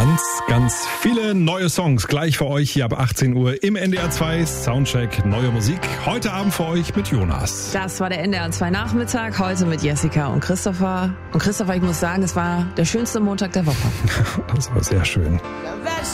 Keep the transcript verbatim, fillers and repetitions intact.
Ganz, ganz viele neue Songs gleich für euch hier ab achtzehn Uhr im N D R zwei Soundcheck Neue Musik. Heute Abend für euch mit Jonas. Das war der N D R zwei Nachmittag, heute mit Jessica und Christopher. Und Christopher, ich muss sagen, es war der schönste Montag der Woche. Das war sehr schön.